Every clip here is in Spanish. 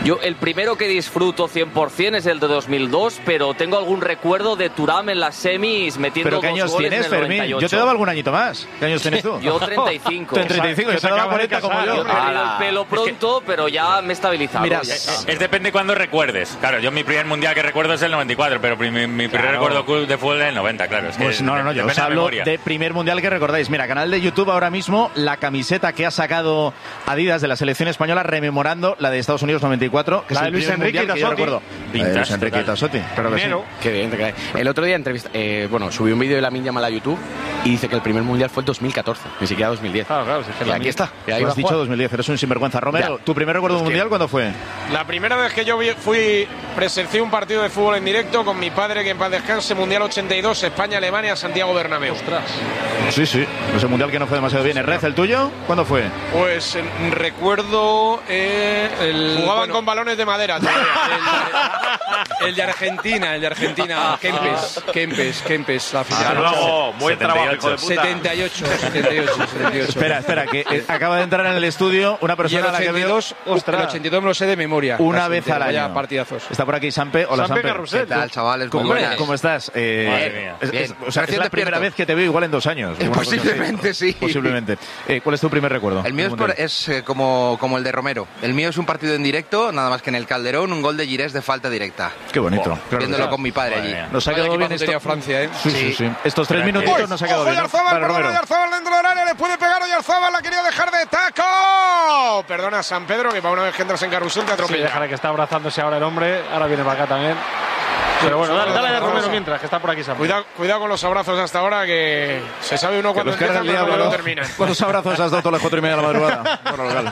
Yo el primero que disfruto 100% es el de 2002, pero tengo algún recuerdo de Thuram en las semis metiendo ¿Pero qué dos años goles tienes, en el Fermín? 98. Yo te daba algún añito más. ¿Qué años tienes tú? Yo 35. Tú en 35, yo te daba 40 como yo. Yo perdí el pelo pronto, pero ya me he estabilizado. Mira, es depende cuando recuerdes. Claro, yo mi primer mundial que recuerdo es el 94, pero mi primer recuerdo de fútbol es el 90, claro. Es que Pues no, yo os hablo de primer mundial que recordáis. Mira, canal de YouTube ahora mismo, la camiseta que ha sacado Adidas de la selección española rememorando la de Estados Unidos 94, que la es de el Luis primer Enrique mundial que yo recuerdo. Luis Enrique y Tassotti. Pero que sí. Qué bien, te cae. El otro día subí un vídeo de Lamine Yamal a YouTube y dice que el primer mundial fue el 2014, ni siquiera 2010. Claro, y aquí está. Y ahí Lo va has a dicho jugar. 2010, eres un sinvergüenza. Romero, ¿tu primer recuerdo mundial cuándo fue? La primera vez que yo presencié un partido de fútbol en directo con mi padre, que en paz descanse, Mundial 82, España-Alemania, Santiago Bernabéu. Ostras. Sí, ese mundial que no fue demasiado bien. ¿Red, el tuyo? ¿Cuándo fue? Pues recuerdo jugaban con balones de madera todavía. El de Argentina, Kempes, la final. Luego, buen trabajo, hijo de puta. 78. Espera, que acaba de entrar en el estudio una Y el persona a la que veo 82, el 82 me lo sé de memoria. una casi vez entero, al año. vaya partidazos. Está por aquí Sampe. Hola, Sampe Sampe. Carrusel. ¿Qué tal, chavales? Muy buenas. ¿Cómo estás? Madre mía. O sea, es Recién la primera despierto. vez que te veo igual en 2 años. Posiblemente sí. Posiblemente. ¿Cuál es tu primer recuerdo? El mío es como el de Romero. El mío es un partido en directo, nada más que en el Calderón, un gol de Girés de falta directa. Qué bonito. Viéndolo con mi padre allí. Nos ha quedado bien esto. Francia, ¿eh? Sí. Estos 3 minutitos nos ha quedado bien. Oyarzabal dentro del área, le puede pegar Oyarzabal, la quería dejar de taco. Perdona, San Pedro, que para una vez que entras en carrusel te Sí, atropella. déjale que está abrazándose ahora el hombre. Ahora viene para acá también. Pero bueno, dale a Romero mientras, que está por aquí Sam. Cuidado con los abrazos hasta ahora, que se sabe uno cuándo empiezan y cuándo no terminan. ¿Cuántos abrazos has dado todas las 4:30 de la madrugada? Bueno, local.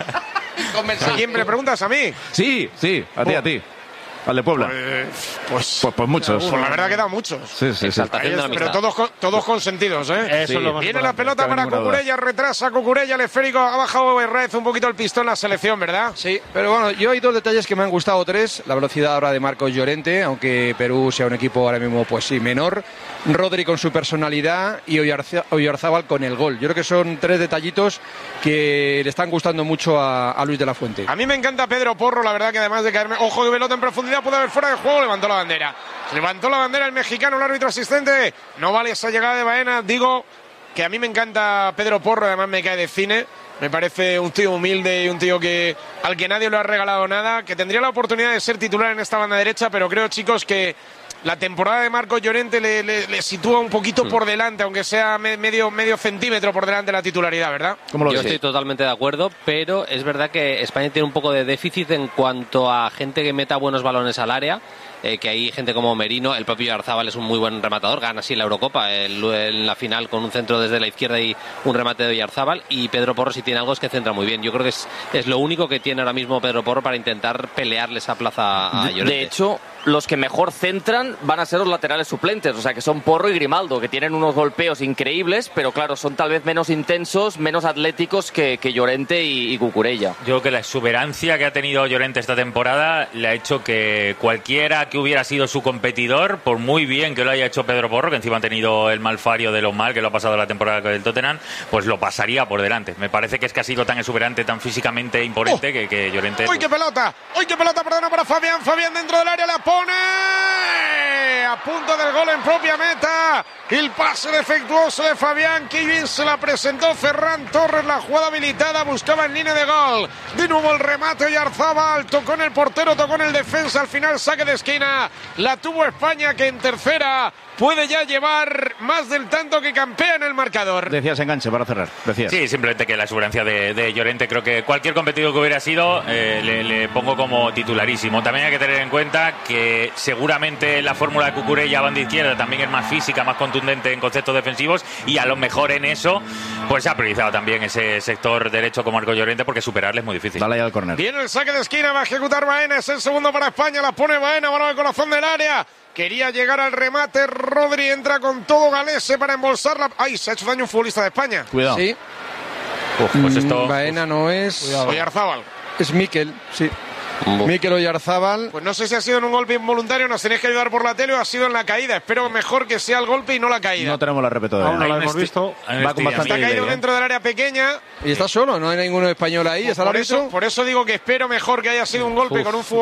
¿A quién me preguntas? ¿A mí? Sí, a ti. Al de Puebla. Pues muchos. Pues la verdad que da muchos. Sí. Pero todos consentidos, ¿eh? Eso es lo más Viene la importante. pelota para Cucurella, retrasa Cucurella, el esférico, ha bajado Herrez un poquito el pistón la selección, ¿verdad? Sí, pero bueno, yo hay 2 detalles que me han gustado, 3. La velocidad ahora de Marcos Llorente, aunque Perú sea un equipo ahora mismo, pues sí, menor. Rodri con su personalidad y Oyarzábal con el gol. Yo creo que son 3 detallitos que le están gustando mucho a Luis de la Fuente. A mí me encanta Pedro Porro, la verdad que además de caerme, ojo de pelota en profundidad, puede haber fuera de juego, levantó la bandera. Levantó la bandera el mexicano, el árbitro asistente. No vale esa llegada de Baena. Digo que a mí me encanta Pedro Porro, además me cae de cine. Me parece un tío humilde y un tío al que nadie le ha regalado nada, que tendría la oportunidad de ser titular en esta banda derecha, pero creo, chicos, que la temporada de Marcos Llorente le sitúa un poquito por delante, aunque sea medio centímetro por delante de la titularidad, ¿verdad? Yo estoy totalmente de acuerdo, pero es verdad que España tiene un poco de déficit en cuanto a gente que meta buenos balones al área. Que hay gente como Merino, el propio Oyarzábal es un muy buen rematador, gana así la Eurocopa en la final con un centro desde la izquierda y un remate de Oyarzábal, y Pedro Porro si tiene algo es que centra muy bien. Yo creo que es lo único que tiene ahora mismo Pedro Porro para intentar pelearle esa plaza a Llorente. De hecho, los que mejor centran van a ser los laterales suplentes, o sea que son Porro y Grimaldo, que tienen unos golpeos increíbles, pero claro, son tal vez menos intensos, menos atléticos que Llorente y Cucurella. Yo creo que la exuberancia que ha tenido Llorente esta temporada le ha hecho que cualquiera que hubiera sido su competidor, por muy bien que lo haya hecho Pedro Porro, que encima ha tenido el malfario de lo mal que lo ha pasado la temporada del Tottenham, pues lo pasaría por delante. Me parece que es que ha sido tan exuberante, tan físicamente imponente que Llorente... ¡Uy, qué pelota! Perdona para Fabián dentro del área, la pone a punto del gol en propia meta. El pase defectuoso de Fabián, que bien se la presentó Ferran Torres, la jugada habilitada, buscaba en línea de gol. De nuevo el remate Oyarzábal, tocó en el portero, tocó en el defensa, al final saque de esquina. La tuvo España, que en tercera puede ya llevar más del tanto que campea en el marcador. Decías enganche para cerrar. Sí, simplemente que la exuberancia de Llorente, creo que cualquier competidor que hubiera sido le pongo como titularísimo. También hay que tener en cuenta que seguramente la fórmula de Cucurella banda izquierda también es más física, más contundente en conceptos defensivos, y a lo mejor en eso pues se ha priorizado también ese sector derecho con Marcos Llorente, porque superarle es muy difícil. Dale ya al córner. Viene el saque de esquina, va a ejecutar Baena, es el segundo para España, la pone Baena, balón al corazón del área. Quería llegar al remate, Rodri entra con todo Galese para embolsarla. ¡Ay! Se ha hecho daño un futbolista de España. Cuidado. Sí. Pues esto... Baena no es... Oyarzábal. Es Mikel, sí. Mikel Oyarzábal. Pues no sé si ha sido en un golpe involuntario, nos tenéis que ayudar por la tele, o ha sido en la caída. Espero mejor que sea el golpe y no la caída. No tenemos la repe todavía. Aún no la hemos visto. Va con bastante Está caído delay, dentro del área pequeña. Y está solo, no hay ninguno español ahí. ¿Está Por eso digo que espero mejor que haya sido un golpe con un